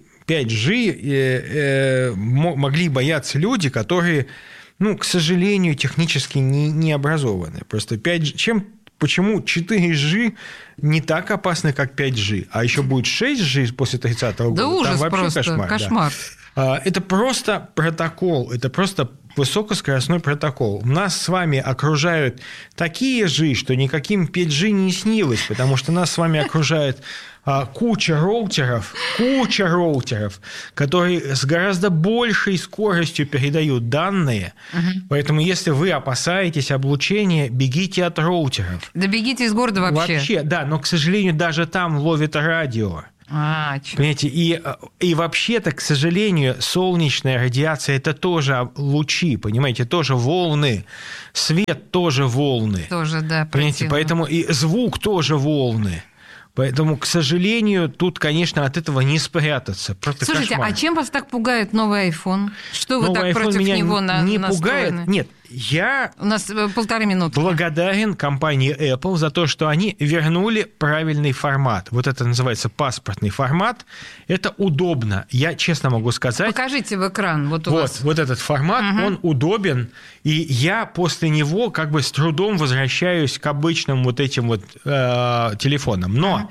могли бояться люди, которые, ну, к сожалению, технически не образованы. Просто 5G, чем почему 4G не так опасно, как 5G, а еще будет 6G после 30-го года. Да ужас, там вообще просто кошмар. Да. Это просто протокол, это просто высокоскоростной протокол. Нас с вами окружают такие G, что никаким 5G не снилось, потому что нас с вами окружает куча роутеров, которые с гораздо большей скоростью передают данные. Поэтому, если вы опасаетесь облучения, бегите от роутеров. Да бегите из города вообще. Вообще, да, но, к сожалению, даже там ловит радио. Понимаете, и вообще-то, к сожалению, солнечная радиация – это тоже лучи, понимаете, тоже волны, свет тоже волны. Тоже, да, понимаете, поэтому и звук тоже волны. Поэтому, к сожалению, тут, конечно, от этого не спрятаться. Просто слушайте, кошмар. А чем вас так пугает новый iPhone? Что вы новый так iPhone против меня него не настроены? пугает. Нет, я у нас 1,5 минуты. Благодарен компании Apple за то, что они вернули правильный формат. Вот это называется паспортный формат. Это удобно. Я честно могу сказать. Покажите в экран. Вот этот формат, он удобен. И я после него как бы с трудом возвращаюсь к обычным вот этим вот телефонам. Но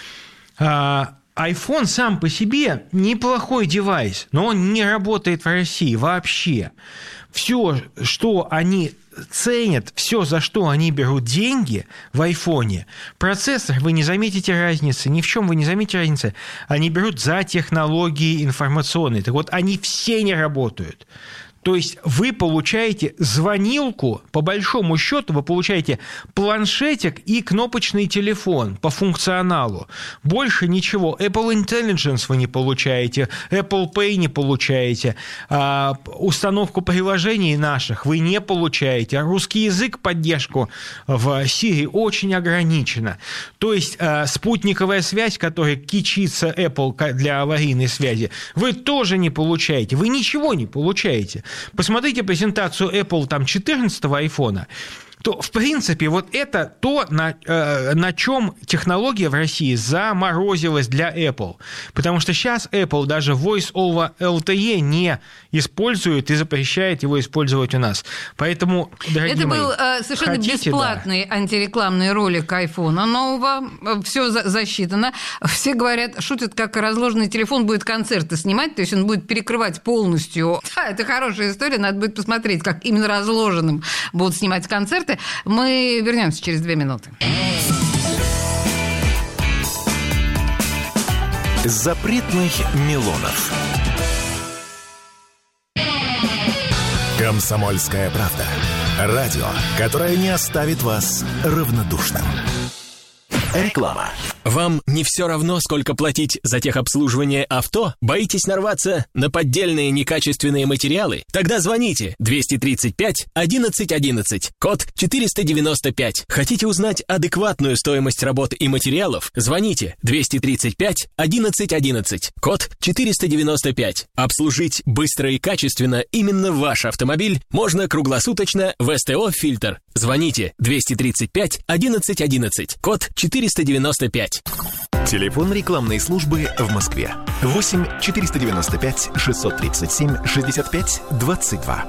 iPhone сам по себе неплохой девайс, но он не работает в России вообще. Все, что они ценят, все, за что они берут деньги в айфоне, процессор, вы не заметите разницы, ни в чем вы не заметите разницы, они берут за технологии информационные. Так вот, они все не работают. То есть вы получаете звонилку, по большому счету вы получаете планшетик и кнопочный телефон по функционалу. Больше ничего. Apple Intelligence вы не получаете, Apple Pay не получаете, установку приложений наших вы не получаете, русский язык, поддержку в Siri очень ограничена. То есть спутниковая связь, которой кичится Apple для аварийной связи, вы тоже не получаете, вы ничего не получаете. Посмотрите презентацию Apple там 14-го айфона, то, в принципе, вот это то, на чем технология в России заморозилась для Apple. Потому что сейчас Apple даже Voice over LTE не использует и запрещает его использовать у нас. Поэтому, дорогие мои, это был совершенно бесплатный антирекламный ролик айфона нового. Все засчитано. Все говорят, шутят, как разложенный телефон будет концерты снимать, то есть он будет перекрывать полностью. Да, это хорошая история, надо будет посмотреть, как именно разложенным будут снимать концерты. Мы вернемся через 2 минуты. Запретных Милонов. Комсомольская правда. Радио, которое не оставит вас равнодушным. Реклама. Вам не все равно, сколько платить за техобслуживание авто? Боитесь нарваться на поддельные некачественные материалы? Тогда звоните 235 11 11, код 495. Хотите узнать адекватную стоимость работ и материалов? Звоните 235 11 11, код 495. Обслужить быстро и качественно именно ваш автомобиль можно круглосуточно в СТО «Фильтр». Звоните 235 11 11, код 495. Телефон рекламной службы в Москве 8 495 637 65 22.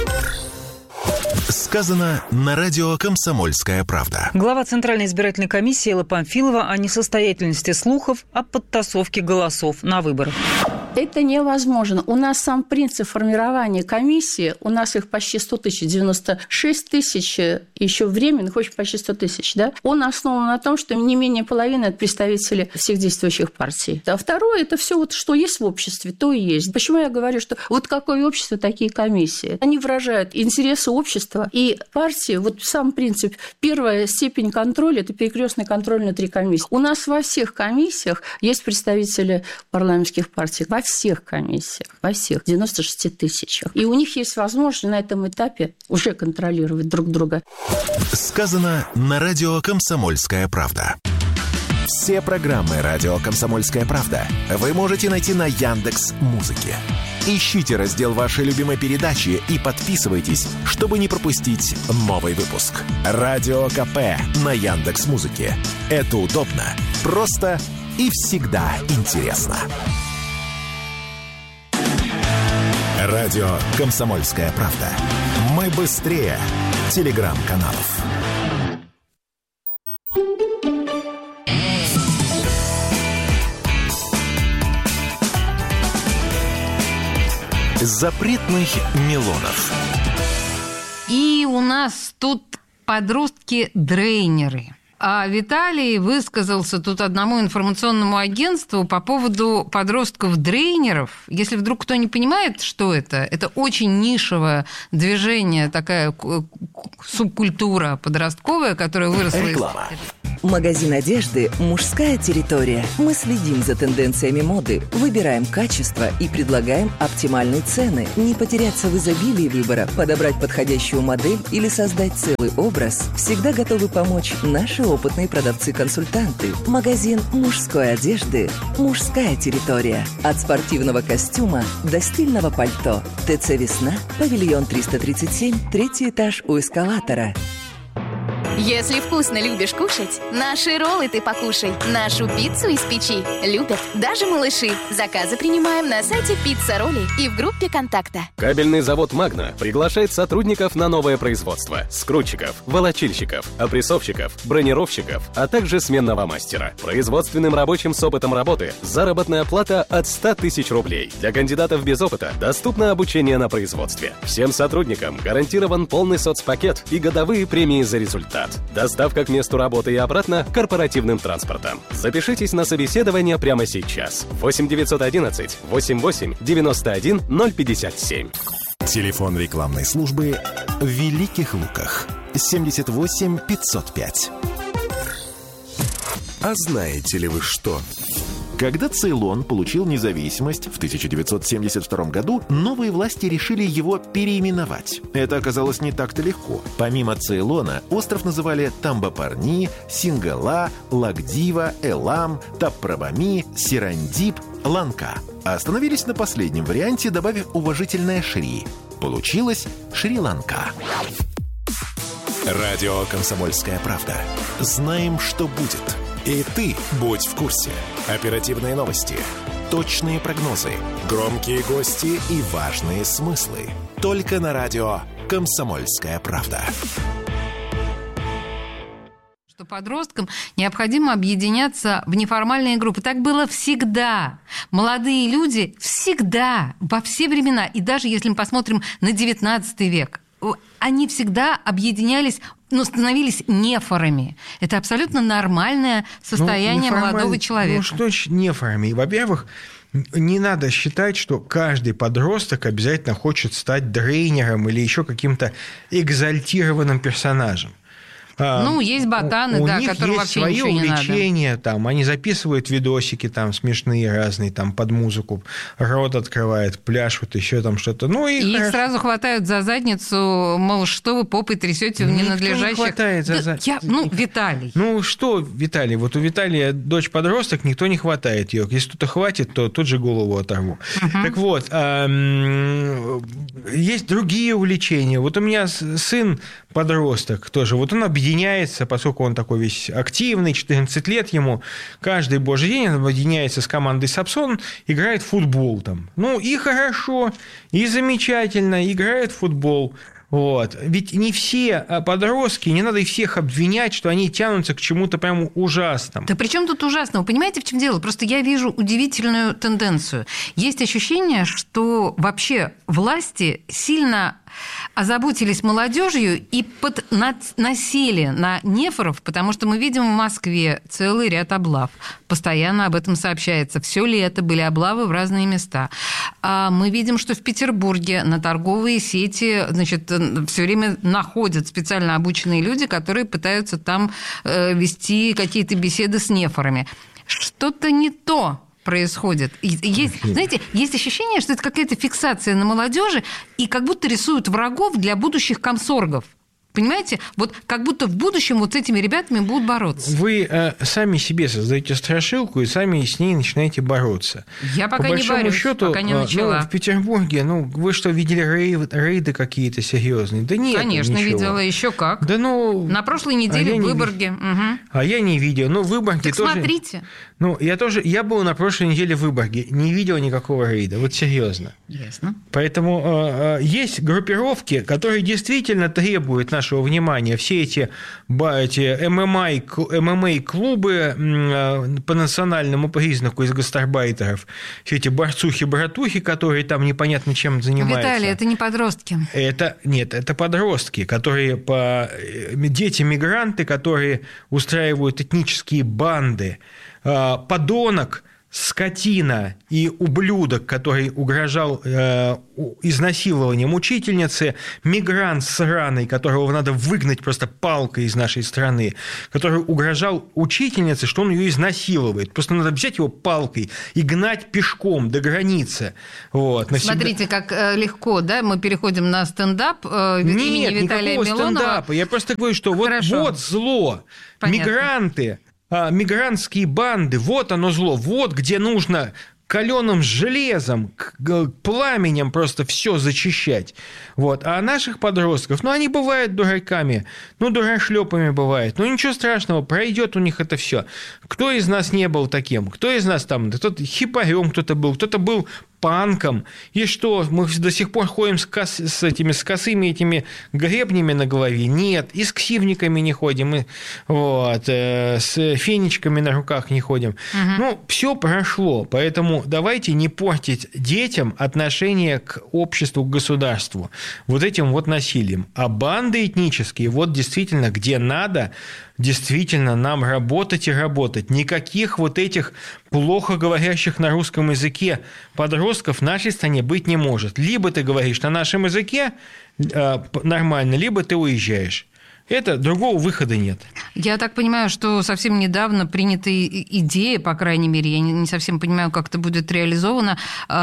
Сказано на радио «Комсомольская правда». Глава Центральной избирательной комиссии Элла Памфилова о несостоятельности слухов о подтасовке голосов на выборах. Это невозможно. У нас сам принцип формирования комиссии, у нас их почти 100 тысяч, 96 тысяч еще временных, очень почти 100 тысяч, да? Он основан на том, что не менее половины – это представители всех действующих партий. А второе – это все вот, что есть в обществе, то и есть. Почему я говорю, что вот какое общество, такие комиссии? Они выражают интересы общества и партии. Вот сам принцип, первая степень контроля – это перекрестный контроль внутри комиссии. У нас во всех комиссиях есть представители парламентских партий. Во всех комиссиях, во всех, 96 тысячах. И у них есть возможность на этом этапе уже контролировать друг друга. Сказано на радио «Комсомольская правда». Все программы радио «Комсомольская правда» вы можете найти на Яндекс.Музыке. Ищите раздел вашей любимой передачи и подписывайтесь, чтобы не пропустить новый выпуск. Радио КП на Яндекс.Музыке. Это удобно, просто и всегда интересно. Радио «Комсомольская правда». Мы быстрее телеграм-каналов. Запретных Милонов. И у нас тут подростки-дрейнеры. А Виталий высказался тут одному информационному агентству по поводу подростков-дрейнеров. Если вдруг кто не понимает, что это очень нишевое движение, такая субкультура подростковая, которая выросла Реклама. Магазин одежды «Мужская территория». Мы следим за тенденциями моды, выбираем качество и предлагаем оптимальные цены. Не потеряться в изобилии выбора, подобрать подходящую модель или создать целый образ. Всегда готовы помочь наши опытные продавцы-консультанты. Магазин мужской одежды «Мужская территория». От спортивного костюма до стильного пальто. ТЦ «Весна», павильон 337, 3-й этаж у эскалатора. Если вкусно любишь кушать, наши роллы ты покушай. Нашу пиццу из печи любят даже малыши. Заказы принимаем на сайте Пицца Ролли и в группе контакта. Кабельный завод «Магна» приглашает сотрудников на новое производство. Скрутчиков, волочильщиков, опрессовщиков, бронировщиков, а также сменного мастера. Производственным рабочим с опытом работы заработная плата от 100 тысяч рублей. Для кандидатов без опыта доступно обучение на производстве. Всем сотрудникам гарантирован полный соцпакет и годовые премии за результат. Доставка к месту работы и обратно корпоративным транспортом. Запишитесь на собеседование прямо сейчас. 8 911 88 91 057. Телефон рекламной службы в Великих Луках. 78 505. А знаете ли вы что? Когда Цейлон получил независимость в 1972 году, новые власти решили его переименовать. Это оказалось не так-то легко. Помимо Цейлона, остров называли Тамбапарни, Сингала, Лакдива, Элам, Таппрабами, Сирандип, Ланка. А остановились на последнем варианте, добавив уважительное «Шри». Получилось Шри-Ланка. Радио «Комсомольская правда». Знаем, что будет. И ты будь в курсе. Оперативные новости, точные прогнозы, громкие гости и важные смыслы. Только на радио «Комсомольская правда». Что подросткам необходимо объединяться в неформальные группы. Так было всегда. Молодые люди всегда, во все времена, и даже если мы посмотрим на XIX век, они всегда объединялись, но становились нефорами. Это абсолютно нормальное состояние молодого человека. Ну, что значит нефорами? Во-первых, не надо считать, что каждый подросток обязательно хочет стать дрейнером или еще каким-то экзальтированным персонажем. Ну, есть ботаны, да, которым вообще ничего не надо. У них есть свое увлечение, там, они записывают видосики там, смешные разные, там, под музыку, рот открывают, пляшут, еще там что-то. Ну, и их сразу хватают за задницу, мол, что вы попой трясете в ненадлежащих... Никто не хватает за задницу. Виталий. Ну, что Виталий? Вот у Виталия дочь-подросток, никто не хватает ее. Если кто-то хватит, то тут же голову оторву. Так вот, есть другие увлечения. Вот у меня сын подросток тоже, вот он объединяется, поскольку он такой весь активный, 14 лет ему, каждый божий день он объединяется с командой Сапсон, играет в футбол там. Ну, и хорошо, и замечательно, играет в футбол. Вот. Ведь не все подростки, не надо их всех обвинять, что они тянутся к чему-то прямо ужасному. Да при чем тут ужасного? Понимаете, в чем дело? Просто я вижу удивительную тенденцию. Есть ощущение, что вообще власти сильно озаботились молодежью и насели на нефоров, потому что мы видим в Москве целый ряд облав. Постоянно об этом сообщается. Все ли это были облавы в разные места? А мы видим, что в Петербурге на торговые сети, значит, все время находят специально обученные люди, которые пытаются там вести какие-то беседы с нефорами. Что-то не то происходит. Есть, знаете, есть ощущение, что это какая-то фиксация на молодежи, и как будто рисуют врагов для будущих комсоргов. Понимаете? Вот как будто в будущем вот с этими ребятами будут бороться. Вы сами себе создаете страшилку и сами с ней начинаете бороться. Я пока не борюсь, пока не начала. В Петербурге, вы что, видели рейды какие-то серьезные? Да нет. Конечно, ничего. видела. Еще как. Да, на прошлой неделе в Выборге. А я не видел. Ну, в Выборге так тоже... смотрите. Я был на прошлой неделе в Выборге, не видел никакого рейда. Вот серьезно. Ясно. Поэтому есть группировки, которые действительно требуют нашего нашего внимания все эти ММА-клубы по национальному признаку из гастарбайтеров, все эти борцухи-братухи, которые там непонятно чем занимаются. Виталий, это не подростки. Это подростки, которые дети-мигранты, которые устраивают этнические банды. Подонок, скотина и ублюдок, который угрожал изнасилованием учительницы, мигрант сраный, которого надо выгнать просто палкой из нашей страны, который угрожал учительнице, что он ее изнасилует. Просто надо взять его палкой и гнать пешком до границы. Вот, Смотрите, как легко, да, мы переходим на стендап имени Виталия Милонова. Стендапа. Я просто говорю, что вот зло. Понятно. Мигранты, мигрантские банды, вот оно зло, вот где нужно каленым железом, пламенем просто все зачищать. Вот. А наших подростков, они бывают дураками, дурашлепами бывают, ничего страшного, пройдет у них это все. Кто из нас не был таким? Кто из нас там? Кто-то хипарем кто-то был панком. И что, мы до сих пор ходим с косыми этими гребнями на голове? Нет. И с ксивниками не ходим, с фенечками на руках не ходим. Угу. Все прошло. Поэтому давайте не портить детям отношение к обществу, к государству вот этим вот насилием. А банды этнические, вот действительно, где надо, действительно нам работать и работать. Никаких вот этих плохо говорящих на русском языке подростков в нашей стране быть не может. Либо ты говоришь на нашем языке нормально, либо ты уезжаешь. Другого выхода нет. Я так понимаю, что совсем недавно принята идея, по крайней мере, я не совсем понимаю, как это будет реализовано,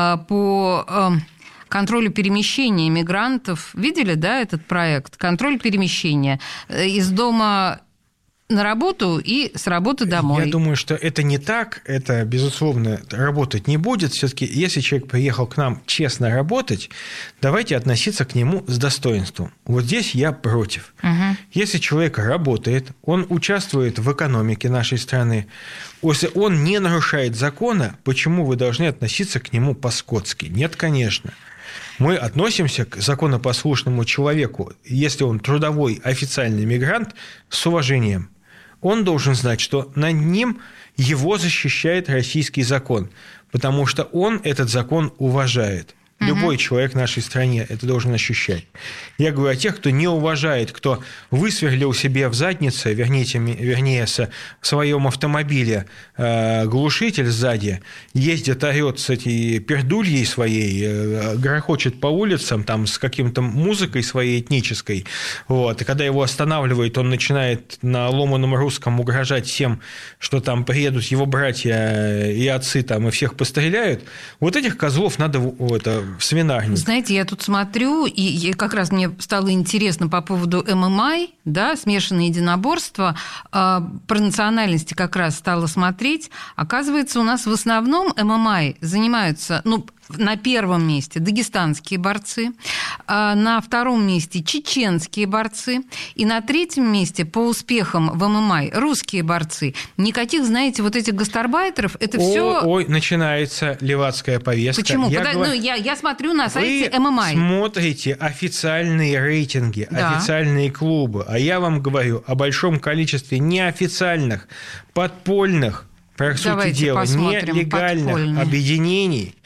по контролю перемещения мигрантов. Видели, да, этот проект? Контроль перемещения из дома на работу и с работы домой. Я думаю, что это не так, это, безусловно, работать не будет. Все-таки, если человек приехал к нам честно работать, давайте относиться к нему с достоинством. Вот здесь я против. Угу. Если человек работает, он участвует в экономике нашей страны, если он не нарушает закона, почему вы должны относиться к нему по-скотски? Нет, конечно. Мы относимся к законопослушному человеку, если он трудовой официальный мигрант, с уважением. Он должен знать, что над ним его защищает российский закон, потому что он этот закон уважает. Любой человек в нашей стране это должен ощущать. Я говорю о тех, кто не уважает, кто высверлил себе в заднице, вернее, в своем автомобиле глушитель сзади, ездит, орёт с этой пердульей своей, грохочет по улицам там, с каким-то музыкой своей этнической. Вот. И когда его останавливают, он начинает на ломаном русском угрожать всем, что там приедут его братья и отцы там, и всех постреляют. Вот этих козлов надо в свинарник. Знаете, я тут смотрю, и как раз мне стало интересно по поводу ММА, да, смешанное единоборство, про национальности как раз стала смотреть. Оказывается, у нас в основном ММА занимаются, на первом месте дагестанские борцы, на втором месте чеченские борцы, и на третьем месте по успехам в ММА русские борцы. Никаких, знаете, вот этих гастарбайтеров, это все. Ой, начинается левацкая повестка. Почему? Я смотрю на сайте ММА. Вы смотрите официальные рейтинги, да, официальные клубы, а я вам говорю о большом количестве неофициальных, подпольных, по сути дела, нелегальных объединений,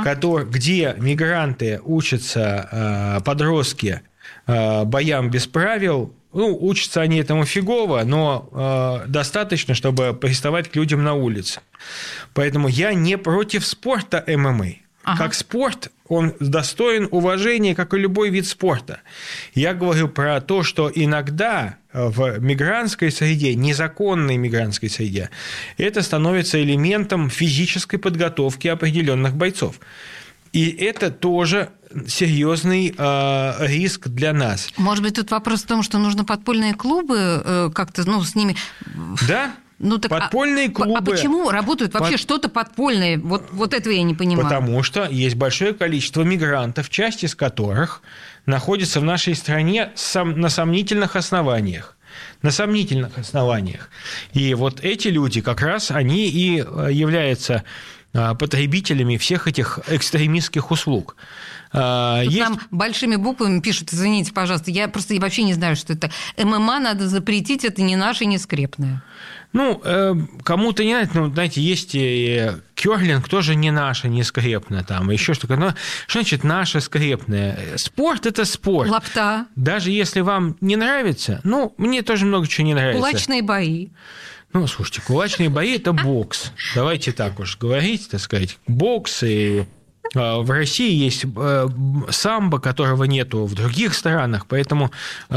где мигранты учатся, подростки, боям без правил. Учатся они этому фигово, но достаточно, чтобы приставать к людям на улице. Поэтому я не против спорта ММА. Как спорт, он достоин уважения, как и любой вид спорта. Я говорю про то, что иногда в мигрантской среде, незаконной мигрантской среде, это становится элементом физической подготовки определенных бойцов. И это тоже серьезный риск для нас. Может быть, тут вопрос в том, что нужно подпольные клубы как-то, с ними... Да. Подпольные клубы. А почему работают вообще что-то подпольное? Вот этого я не понимаю. Потому что есть большое количество мигрантов, часть из которых находится в нашей стране на сомнительных основаниях. И вот эти люди как раз, они и являются потребителями всех этих экстремистских услуг. Нам большими буквами пишут, извините, пожалуйста, я просто вообще не знаю, что это. ММА надо запретить, это не наше, не скрепное. Кому-то не нравится, знаете, есть и кёрлинг тоже не наше, не скрепное, там, еще что-то. Но что значит наше скрепное? Спорт – это спорт. Лапта. Даже если вам не нравится, мне тоже много чего не нравится. Кулачные бои. Слушайте, кулачные бои – это бокс. Давайте так уж говорить, так сказать. Бокс и... В России есть самбо, которого нету в других странах, поэтому,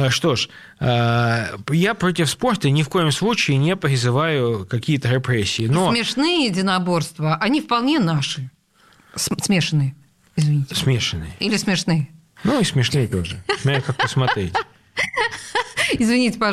я против спорта ни в коем случае не призываю какие-то репрессии. Но... Смешные единоборства, они вполне наши. Смешанные, извините. Смешанные. Или смешные. И смешные тоже. Как посмотреть. Извините, пожалуйста.